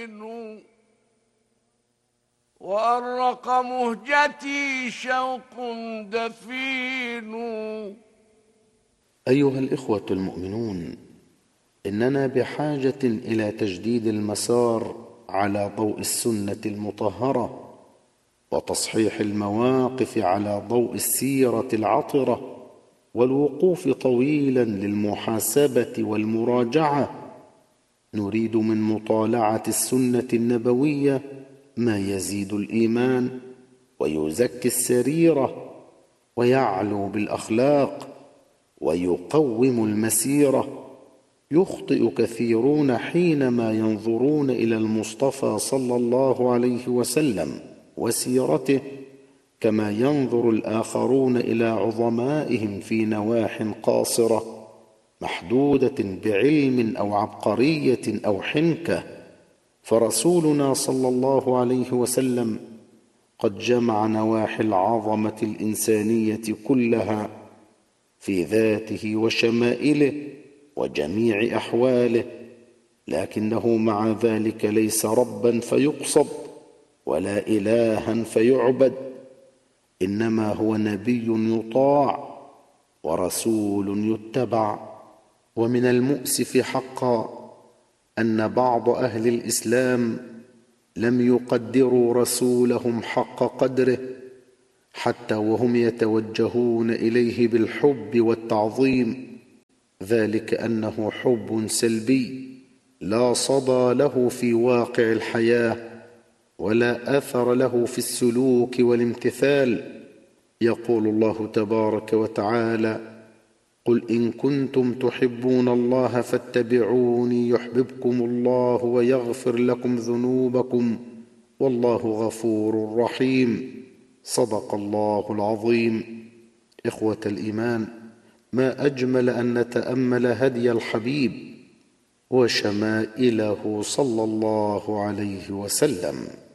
وأرق مهجتي شوق دفين. أيها الإخوة المؤمنون، إننا بحاجة إلى تجديد المسار على ضوء السنة المطهرة، وتصحيح المواقف على ضوء السيرة العطرة، والوقوف طويلا للمحاسبة والمراجعة. نريد من مطالعة السنة النبوية ما يزيد الإيمان ويزكي السريرة ويعلو بالأخلاق ويقوم المسيرة. يخطئ كثيرون حينما ينظرون إلى المصطفى صلى الله عليه وسلم وسيرته كما ينظر الآخرون إلى عظمائهم في نواح قاصرة محدودة بعلم أو عبقرية أو حنكة. فرسولنا صلى الله عليه وسلم قد جمع نواحي العظمة الإنسانية كلها في ذاته وشمائله وجميع أحواله، لكنه مع ذلك ليس ربا فيقصد ولا إلها فيعبد، إنما هو نبي يطاع ورسول يتبع. ومن المؤسف حقا أن بعض أهل الإسلام لم يقدروا رسولهم حق قدره، حتى وهم يتوجهون إليه بالحب والتعظيم، ذلك أنه حب سلبي لا صدى له في واقع الحياة ولا أثر له في السلوك والامتثال. يقول الله تبارك وتعالى: قل إن كنتم تحبون الله فاتبعوني يحببكم الله ويغفر لكم ذنوبكم والله غفور رحيم. صدق الله العظيم. إخوة الإيمان، ما أجمل أن نتأمل هدي الحبيب وشمائله صلى الله عليه وسلم.